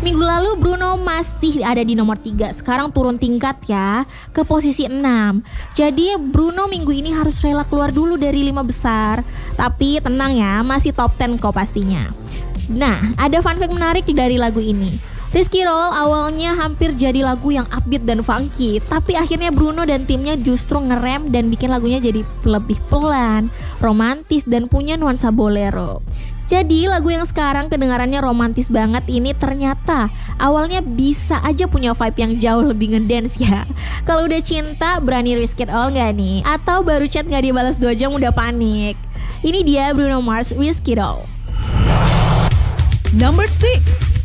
Minggu lalu Bruno masih ada di nomor 3. Sekarang turun tingkat ya ke posisi 6. Jadi Bruno minggu ini harus rela keluar dulu dari 5 besar. Tapi tenang ya, masih top 10 kok pastinya. Nah, ada fun fact menarik dari lagu ini. Risky Roll awalnya hampir jadi lagu yang upbeat dan funky, tapi akhirnya Bruno dan timnya justru ngerem dan bikin lagunya jadi lebih pelan, romantis dan punya nuansa bolero. Jadi lagu yang sekarang kedengarannya romantis banget ini ternyata awalnya bisa aja punya vibe yang jauh lebih ngedance ya. Kalau udah cinta berani risk it all gak nih? Atau baru chat gak dibalas 2 jam udah panik? Ini dia Bruno Mars, Risk It All. Number 6.